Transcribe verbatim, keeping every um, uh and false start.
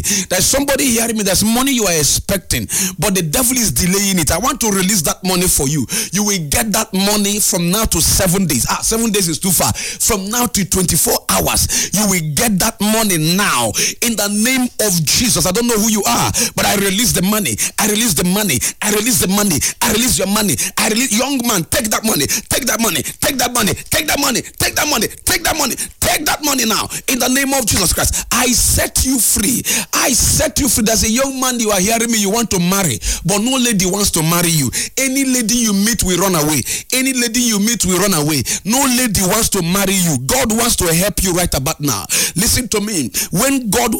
There's somebody hearing me. There's money you are expecting, but the devil is delaying it. I want to release that money for you. You will get that money from now to seven days. Ah, seven days is too far. From now to twenty-four hours, you will get that money now in the name of Jesus. I don't know who you are, but I release the money. I release the money. I release the money. I release your money. I release, young man, take that money. Take that money. Take that money. Take that money. Take that money. Take that money. Take that money now in the name of Jesus Christ. I set you free. I set you free. There's a young man, you are hearing me, you want to marry, but no lady wants to marry you. Any lady you meet will run away. Any lady you meet will run away. No lady wants to marry you. God wants to help you right about now. Listen to me. When God